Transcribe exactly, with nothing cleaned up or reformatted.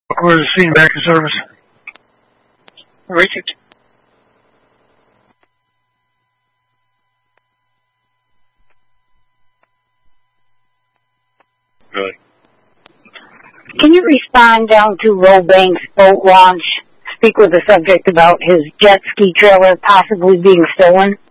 Where's the scene back in service? Richard. Good. Can you respond down to Robank's boat launch? Speak with the subject about his jet ski trailer possibly being stolen?